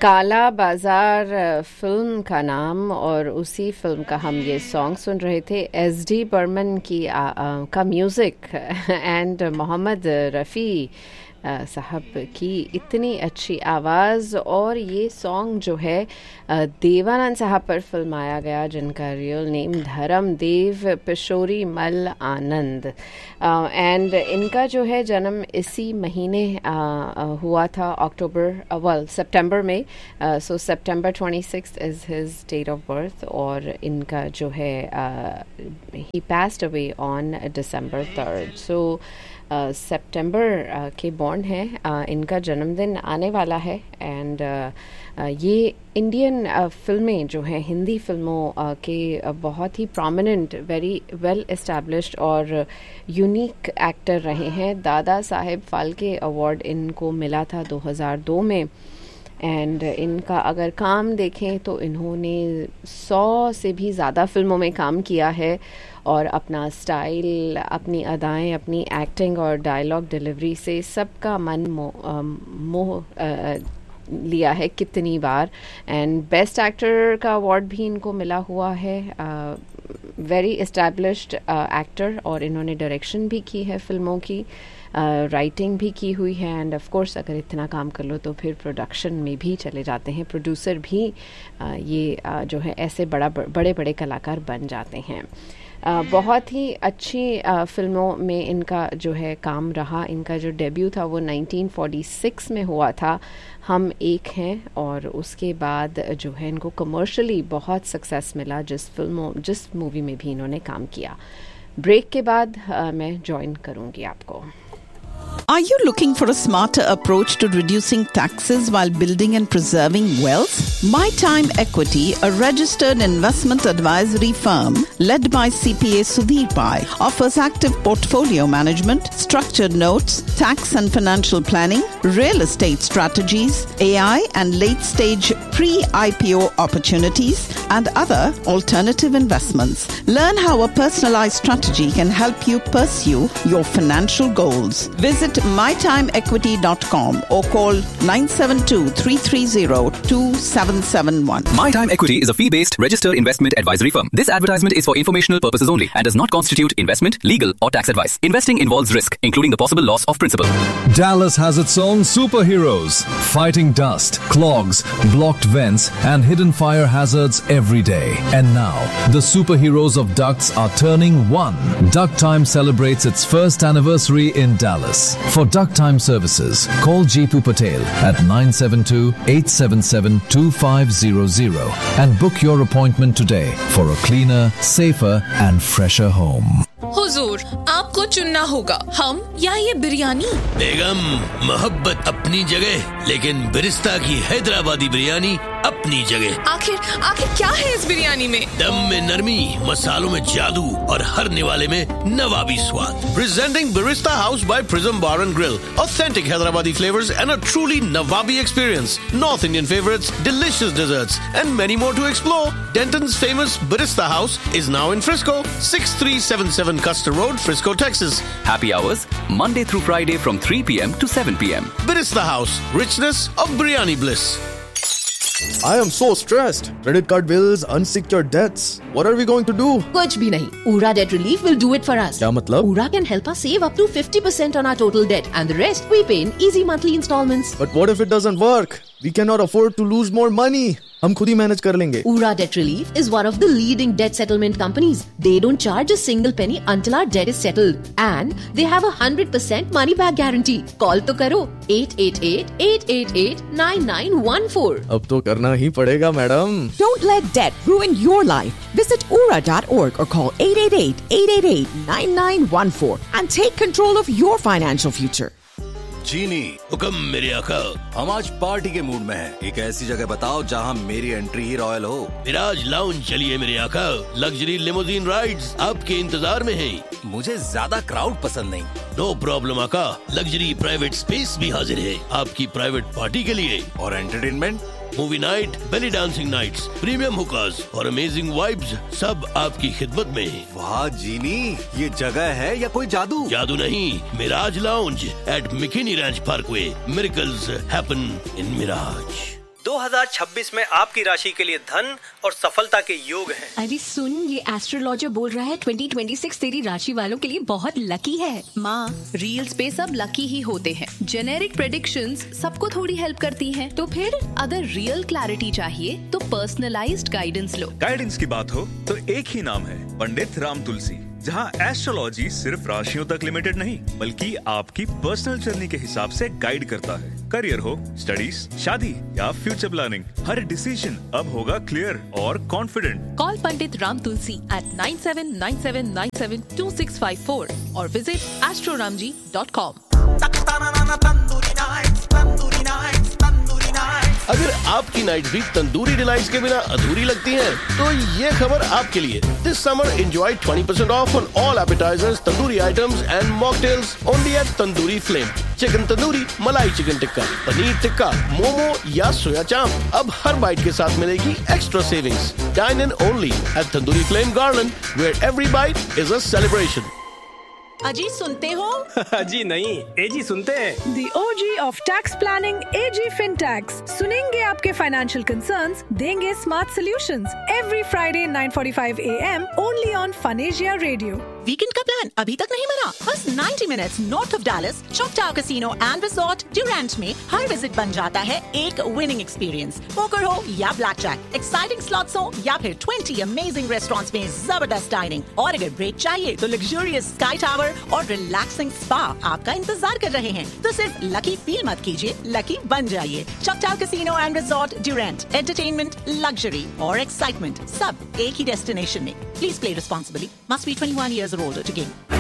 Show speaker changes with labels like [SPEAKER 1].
[SPEAKER 1] काला बाजार फिल्म का नाम और उसी फिल्म का हम ये सॉन्ग सुन रहे थे। एस.डी. बर्मन की का म्यूज़िक एंड मोहम्मद रफ़ी साहब की इतनी अच्छी आवाज़। और ये सॉन्ग जो है देवानंद साहब पर फिल्माया गया, जिनका रियल नेम धर्मदेव पिशोरी मल आनंद। एंड इनका जो है जन्म इसी महीने हुआ था, सितंबर में। सो सितंबर 26 is his date of birth. और इनका जो है ही passed away on December 3rd। सो सितंबर के बॉर्न है, इनका जन्मदिन आने वाला है। एंड ये इंडियन फिल्में जो हैं, हिंदी फिल्मों के बहुत ही प्रोमिनेंट, वेरी वेल एस्टैब्लिश्ड और यूनिक एक्टर रहे हैं। दादा साहेब फाल्के अवार्ड इनको मिला था 2002 में। एंड इनका अगर काम देखें तो इन्होंने 100 से भी ज़्यादा फिल्मों में काम किया है और अपना स्टाइल, अपनी अदाएं, अपनी एक्टिंग और डायलॉग डिलीवरी से सबका मन मोह लिया है कितनी बार। एंड बेस्ट एक्टर का अवार्ड भी इनको मिला हुआ है। वेरी एस्टैब्लिश्ड एक्टर, और इन्होंने डायरेक्शन भी की है फिल्मों की, राइटिंग भी की हुई है। एंड ऑफ कोर्स अगर इतना काम कर लो तो फिर प्रोडक्शन में भी चले जाते हैं, प्रोड्यूसर भी ये जो है ऐसे बड़े बड़े कलाकार बन जाते हैं। बहुत ही अच्छी फिल्मों में इनका जो है काम रहा। इनका जो डेब्यू था वो 1946 में हुआ था, हम एक हैं। और उसके बाद जो है इनको कमर्शियली बहुत सक्सेस मिला जिस मूवी में भी इन्होंने काम किया। ब्रेक के बाद मैं ज्वाइन करूँगी आपको।
[SPEAKER 2] Are you looking for a smarter approach to reducing taxes while building and preserving wealth? My Time Equity, a registered investment advisory firm led by CPA Sudhir Pai, offers active portfolio management, structured notes, tax and financial planning, real estate strategies, AI and late-stage pre-IPO opportunities, and other alternative investments. Learn how a personalized strategy can help you pursue your financial goals. Visit mytimeequity.com or call 972-330-2771.
[SPEAKER 3] My Time Equity is a fee-based registered investment advisory firm. This advertisement is for informational purposes only and does not constitute investment, legal or tax advice. Investing involves risk, including the possible loss of principal.
[SPEAKER 4] Dallas has its own superheroes, fighting dust, clogs, blocked vents and hidden fire hazards every day. And now, the superheroes of ducts are turning one. Duct Time celebrates its first anniversary in Dallas. For Duct Time services, call Jeetu Patel at 972-877-2500 and book your appointment today for a cleaner, safer and fresher home.
[SPEAKER 5] हुजूर, आपको चुनना होगा, हम या ये बिरयानी।
[SPEAKER 6] बेगम, मोहब्बत अपनी जगह, लेकिन बिरिस्ता की हैदराबादी बिरयानी अपनी जगह।
[SPEAKER 5] आखिर क्या है इस बिरयानी में?
[SPEAKER 6] दम में नरमी, मसालों में जादू और हर निवाले में नवाबी स्वाद। Presenting Barista House by Prism Bar and Grill. Authentic Hyderabadi flavors and a truly Nawabi experience. North Indian favorites, delicious desserts and many more to explore. Denton's famous Barista House is now in Frisco. 6377 Custer Road, Frisco, Texas.
[SPEAKER 3] Happy hours, Monday through Friday from 3 p.m. to 7 p.m.
[SPEAKER 6] Barista House, richness of biryani bliss.
[SPEAKER 7] I am so stressed. Credit card bills, unsecured debts. What are we going to do?
[SPEAKER 8] कुछ भी नहीं. Ura Debt Relief will do it for us.
[SPEAKER 7] क्या मतलब?
[SPEAKER 8] Ura can help us save up to 50% on our total debt, and the rest we pay in easy monthly installments.
[SPEAKER 7] But what if it doesn't work? We cannot afford to lose more money. हम खुद ही manage कर लेंगे.
[SPEAKER 8] Ura Debt Relief is one of the leading debt settlement companies. They don't charge a single penny until our debt is settled, and they have a 100% money back guarantee. Call तो करो 888-888-9914.
[SPEAKER 7] अब तो करना ही पड़ेगा, madam.
[SPEAKER 9] Don't let debt ruin your life. Visit ura.org or call 888-888-9914 and take control of your financial future.
[SPEAKER 6] चीनी, हुक्म मेरे आका।
[SPEAKER 10] हम आज पार्टी के मूड में हैं। एक ऐसी जगह बताओ जहां मेरी एंट्री ही रॉयल हो।
[SPEAKER 6] मिराज लाउंज चलिए मेरे आका। लग्जरी लिमोजीन राइड्स आपके इंतजार में हैं।
[SPEAKER 10] मुझे ज्यादा क्राउड पसंद नहीं।
[SPEAKER 6] नो प्रॉब्लम आका, लग्जरी प्राइवेट स्पेस भी हाजिर है आपकी प्राइवेट पार्टी के लिए।
[SPEAKER 10] और entertainment,
[SPEAKER 6] movie night, belly dancing nights, premium हुकास और अमेजिंग वाइब्स सब आपकी खिदमत में।
[SPEAKER 10] वाह जीनी, ये जगह है या कोई जादू?
[SPEAKER 6] जादू नहीं, Miraj lounge eight मिकिनी ranch Parkway. Miracles happen in Miraj.
[SPEAKER 11] 2026 में आपकी राशि के लिए धन और सफलता के योग हैं।
[SPEAKER 12] अरे सुन, ये एस्ट्रोलॉजर बोल रहा है 2026 तेरी राशि वालों के लिए बहुत लकी है।
[SPEAKER 13] माँ, रील्स पे सब लकी ही होते हैं। जेनेरिक प्रेडिक्शंस सबको थोड़ी हेल्प करती हैं। तो फिर अगर रियल क्लैरिटी चाहिए तो पर्सनलाइज्ड गाइडेंस लो।
[SPEAKER 14] गाइडेंस की बात हो तो एक ही नाम है, पंडित राम तुलसी, जहाँ एस्ट्रोलॉजी सिर्फ राशियों तक लिमिटेड नहीं बल्कि आपकी पर्सनल जर्नी के हिसाब से गाइड करता है। करियर हो, स्टडीज, शादी या फ्यूचर प्लानिंग, हर डिसीजन अब होगा क्लियर और confident.
[SPEAKER 13] Call Pandit Ram Tulsi at 9797972654 और विजिट astroramji.com।
[SPEAKER 6] अगर आपकी नाइट भी तंदूरी डिलाइट्स के बिना अधूरी लगती है, तो ये खबर आपके लिए। This summer enjoy 20% of on all appetisers, tandoori items and mocktails only eight tandoori flame. Chicken tandoori, मलाई चिकन टिक्का, पनीर टिक्का, मोमो या सोया चाप, अब हर बाइट के साथ मिलेगी extra savings. Dine in only eight tandoori flame garden, where every bite is a celebration.
[SPEAKER 9] अजी सुनते हो?
[SPEAKER 11] जी नहीं, एजी सुनते हैं।
[SPEAKER 15] The OG of tax planning, AG FinTax. सुनेंगे आपके financial concerns, देंगे smart solutions. Every Friday 9:45 AM only on Funasia Radio.
[SPEAKER 9] Weekend का प्लान अभी तक नहीं बना? बस 90 minutes north of Dallas, चॉकटाउ casino and resort Durand में हर विजिट बन जाता है एक विनिंग एक्सपीरियंस। पोकर हो या ब्लैक जैक, एक्साइटिंग स्लॉट्स हो या फिर 20 अमेजिंग रेस्टोरेंट्स में जबरदस्त डाइनिंग, और अगर ब्रेक चाहिए तो लग्जूरियस स्काई टावर और रिलैक्सिंग स्पा आपका इंतजार कर रहे हैं। तो सिर्फ लकी फील मत कीजिए, लकी बन जाइए। चॉकटाउ casino and resort Durand, entertainment, luxury और एक्साइटमेंट सब एक ही डेस्टिनेशन में। Please play responsibly. Must be 21 years or older to game.